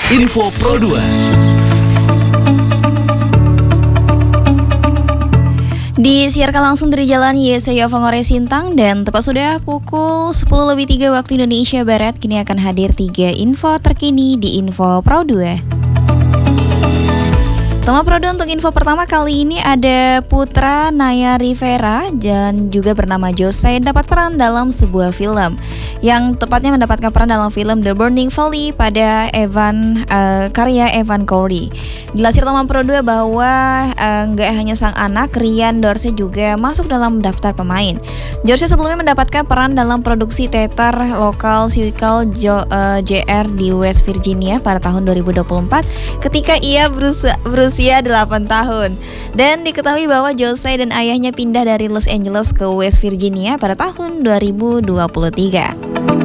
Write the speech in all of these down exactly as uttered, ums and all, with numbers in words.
Info Pro dua. Disiarkan langsung dari Jalan Y S Yovangore Sintang dan tepat sudah pukul sepuluh lebih tiga waktu Indonesia Barat. Kini akan hadir tiga info terkini di Info Pro dua. Tema Pro dua untuk info pertama kali ini ada putra Naya Rivera dan juga bernama Jose dapat peran dalam sebuah film yang tepatnya mendapatkan peran dalam film The Burning Valley pada Evan uh, karya Evan Corey. Dilansir Tema Pro dua bahwa uh, nggak hanya sang anak, Rian Dorsey juga masuk dalam daftar pemain. Dorsey sebelumnya mendapatkan peran dalam produksi teater lokal Cycle Jo, uh, J R di West Virginia pada tahun dua ribu dua puluh empat ketika ia berusia, berusia usia delapan tahun. Dan diketahui bahwa Jose dan ayahnya pindah dari Los Angeles ke West Virginia pada tahun dua ribu dua puluh tiga.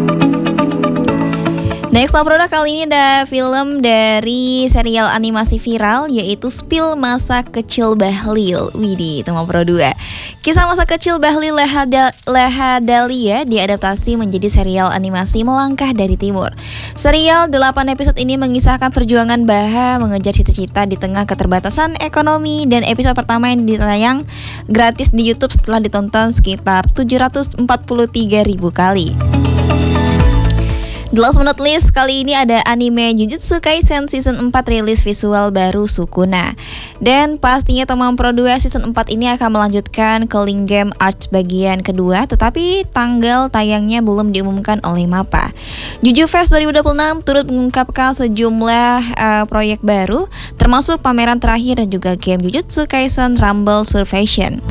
Next top produk kali ini ada film dari serial animasi viral yaitu Spill Masa Kecil Bahlil. Widih, Tema Pro dua. Kisah masa kecil Bahlil Lehada, Lehadalia diadaptasi menjadi serial animasi Melangkah dari Timur. Serial delapan episode ini mengisahkan perjuangan Baha mengejar cita-cita di tengah keterbatasan ekonomi, dan episode pertama yang ditayang gratis di YouTube setelah ditonton sekitar tujuh ratus empat puluh tiga ribu kali. The Last But Not Least, kali ini ada anime Jujutsu Kaisen Season empat rilis visual baru Sukuna. Dan pastinya Tema Pro dua Season empat ini akan melanjutkan ke Link Game Arts bagian kedua, tetapi tanggal tayangnya belum diumumkan oleh MAPPA. Juju Fest dua ribu dua puluh enam turut mengungkapkan sejumlah uh, proyek baru, termasuk pameran terakhir dan juga game Jujutsu Kaisen Rumble Survision.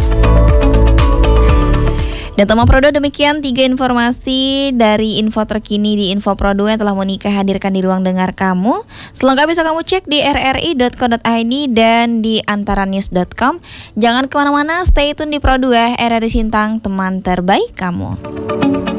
Dan Tema Pro dua, demikian tiga informasi dari info terkini di Info Pro dua yang telah Monica hadirkan di ruang dengar kamu. Selengkapnya bisa kamu cek di r r i dot co dot i d dan di antaranews dot com. Jangan kemana-mana, stay tune di Pro dua, R R I Sintang, teman terbaik kamu.